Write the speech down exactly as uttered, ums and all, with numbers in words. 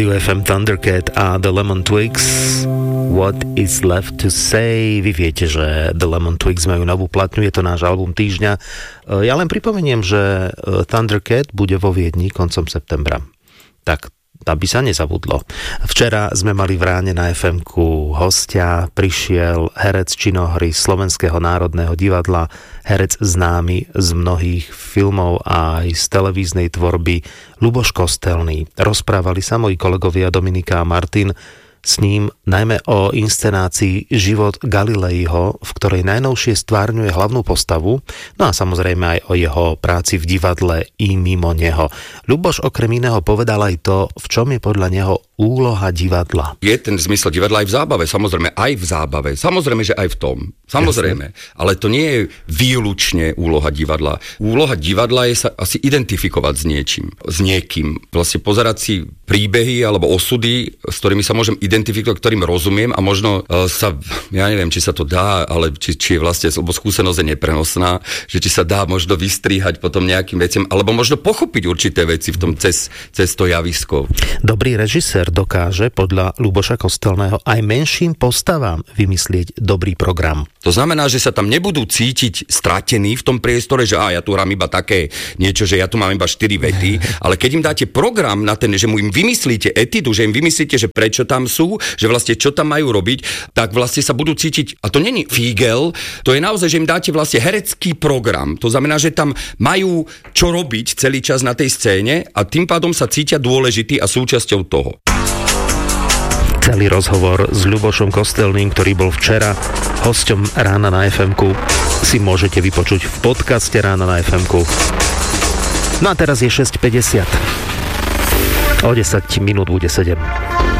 Rádiu ef em Thundercat a The Lemon Twigs. What is left to say? Vy viete, že The Lemon Twigs majú novú platňu, je to náš album týždňa. Ja len pripomeniem, že Thundercat bude vo Viedni koncom septembra. Tak aby sa nezabudlo. Včera sme mali v ráne na ef emku hostia, prišiel herec činohry Slovenského národného divadla, herec známy z mnohých filmov a aj z televíznej tvorby Ľuboš Kostelný. Rozprávali sa moji kolegovia Dominika a Martin s ním najmä o inscenácii Život Galileiho, v ktorej najnovšie stvárňuje hlavnú postavu, no a samozrejme aj o jeho práci v divadle i mimo neho. Ľuboš okrem iného povedal aj to, v čom je podľa neho úloha divadla. Je ten zmysel divadla aj v zábave, samozrejme aj v zábave, samozrejme, že aj v tom, samozrejme, Jasne. Ale to nie je výlučne úloha divadla. Úloha divadla je sa asi identifikovať s niečím, s niekým, vlastne pozerať si príbehy alebo osudy, s ktorými sa môžem identifikovať, ktorým rozumiem a možno uh, sa, ja neviem, či sa to dá, ale či, či je vlastne, lebo skúsenosť je neprenosná, že či sa dá možno vystrihať potom nejakým veciam, alebo možno pochopiť určité veci v tom cez, cez to javisko. Dobrý režisér dokáže podľa Ľuboša Kostelného aj menším postavám vymyslieť dobrý program. To znamená, že sa tam nebudú cítiť stratení v tom priestore, že á, ja tu hrám iba také niečo, že ja tu mám iba štyri vety, ale keď im dáte program na ten, že mu im vymyslíte etidu, že im vymyslíte, že prečo tam sú, že vlastne čo tam majú robiť, tak vlastne sa budú cítiť, a to není fígel, to je naozaj, že im dáte vlastne herecký program. To znamená, že tam majú čo robiť celý čas na tej scéne a tým pádom sa cítia dôležití a súčasťou toho. Celý rozhovor s Ľubošom Kostelným, ktorý bol včera hosťom Rána na ef emku, si môžete vypočuť v podcaste Rána na ef emku. No a teraz je šesť päťdesiat. O desať minút bude sedem.